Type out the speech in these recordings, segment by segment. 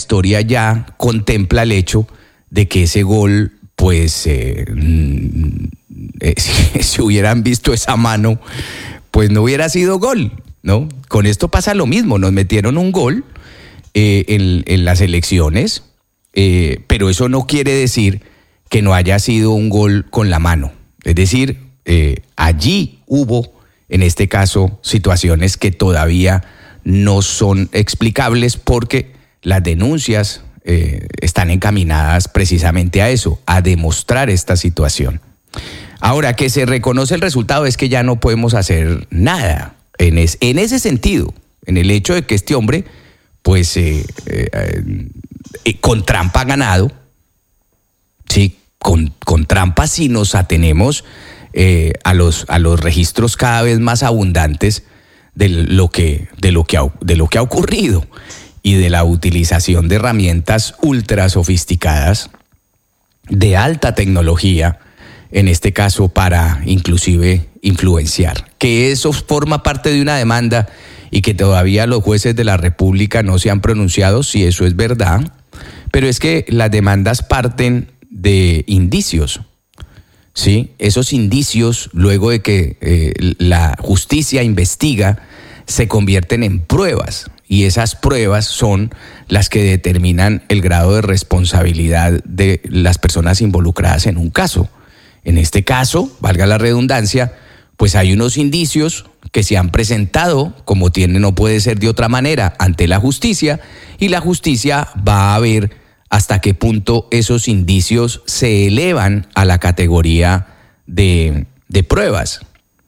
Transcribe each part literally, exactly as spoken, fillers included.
historia ya contempla el hecho de que ese gol, pues, eh, eh, si, si hubieran visto esa mano, pues no hubiera sido gol, ¿no? Con esto pasa lo mismo, nos metieron un gol eh, en, en las elecciones, eh, pero eso no quiere decir que no haya sido un gol con la mano. Es decir, eh, allí hubo, en este caso, situaciones que todavía no son explicables porque las denuncias eh, están encaminadas precisamente a eso, a demostrar esta situación. Ahora, que se reconoce el resultado es que ya no podemos hacer nada en, es, en ese sentido, en el hecho de que este hombre, pues, eh, eh, eh, con trampa ha ganado, sí, con, con trampa si nos atenemos eh, a, los, a los registros cada vez más abundantes de lo que, de lo que ha, de lo que ha ocurrido y de la utilización de herramientas ultra sofisticadas de alta tecnología, en este caso para inclusive influenciar. Que eso forma parte de una demanda y que todavía los jueces de la República no se han pronunciado si eso es verdad, pero es que las demandas parten de indicios, ¿sí? Esos indicios, luego de que eh, la justicia investiga, se convierten en pruebas y esas pruebas son las que determinan el grado de responsabilidad de las personas involucradas en un caso. En este caso, valga la redundancia, pues hay unos indicios que se han presentado, como tiene, no puede ser de otra manera, ante la justicia, y la justicia va a ver hasta qué punto esos indicios se elevan a la categoría de, de pruebas.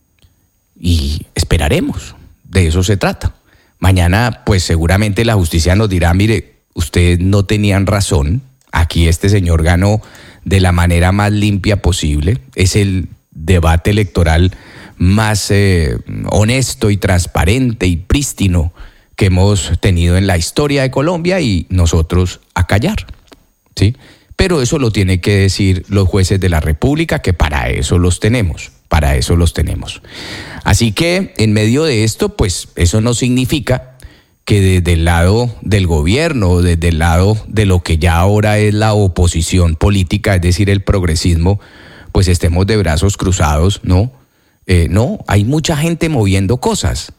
Y esperaremos, de eso se trata. Mañana, pues seguramente la justicia nos dirá, mire, ustedes no tenían razón, aquí este señor ganó de la manera más limpia posible, es el debate electoral más eh, honesto y transparente y prístino que hemos tenido en la historia de Colombia y nosotros a callar, ¿sí? Pero eso lo tienen que decir los jueces de la República, que para eso los tenemos, para eso los tenemos. Así que en medio de esto, pues eso no significa que desde el lado del gobierno, desde el lado de lo que ya ahora es la oposición política, es decir, el progresismo, pues estemos de brazos cruzados, ¿no? Eh, no, hay mucha gente moviendo cosas.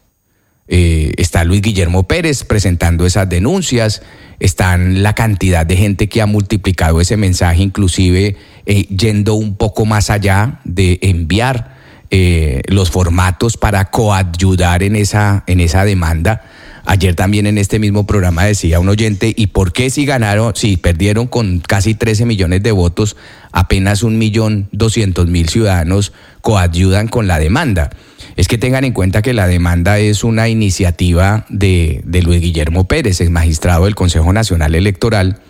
Eh, está Luis Guillermo Pérez presentando esas denuncias, están la cantidad de gente que ha multiplicado ese mensaje, inclusive eh, yendo un poco más allá de enviar eh, los formatos para coadyudar en esa, en esa demanda. Ayer también en este mismo programa decía un oyente, ¿y por qué si ganaron, si perdieron con casi trece millones de votos, apenas un millón doscientos mil ciudadanos coadyudan con la demanda? Es que tengan en cuenta que la demanda es una iniciativa de, de Luis Guillermo Pérez, el magistrado del Consejo Nacional Electoral,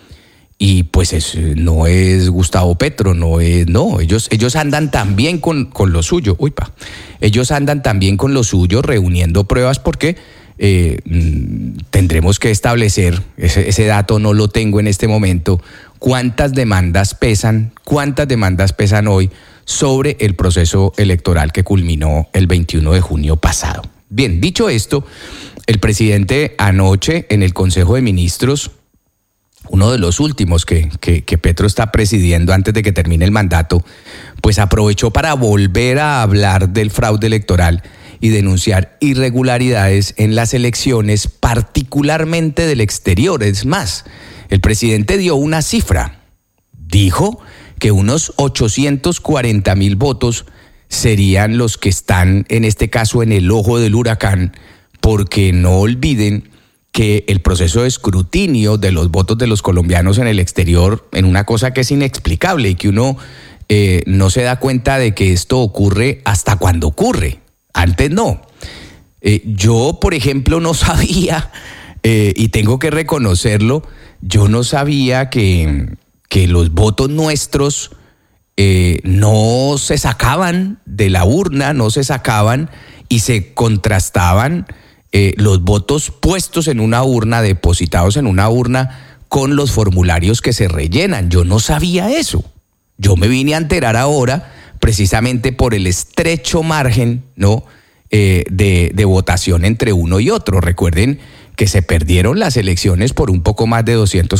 y pues es, no es Gustavo Petro, no es, no, ellos, ellos andan también con, con lo suyo, uy pa, ellos andan también con lo suyo reuniendo pruebas porque eh, tendremos que establecer, ese, ese dato no lo tengo en este momento, cuántas demandas pesan, cuántas demandas pesan hoy sobre el proceso electoral que culminó el veintiuno de junio pasado. Bien, dicho esto, el presidente anoche en el Consejo de Ministros, uno de los últimos que, que, que Petro está presidiendo antes de que termine el mandato, pues aprovechó para volver a hablar del fraude electoral y denunciar irregularidades en las elecciones, particularmente del exterior. Es más, el presidente dio una cifra, dijo que unos ochocientos cuarenta mil votos serían los que están, en este caso, en el ojo del huracán, porque no olviden que el proceso de escrutinio de los votos de los colombianos en el exterior, en una cosa que es inexplicable y que uno eh, no se da cuenta de que esto ocurre hasta cuando ocurre, antes no. Eh, yo, por ejemplo, no sabía, eh, y tengo que reconocerlo, yo no sabía que... que los votos nuestros eh, no se sacaban de la urna, no se sacaban y se contrastaban eh, los votos puestos en una urna, depositados en una urna, con los formularios que se rellenan. Yo no sabía eso. Yo me vine a enterar ahora, precisamente por el estrecho margen, ¿no? eh, de, de votación entre uno y otro. Recuerden que se perdieron las elecciones por un poco más de doscientos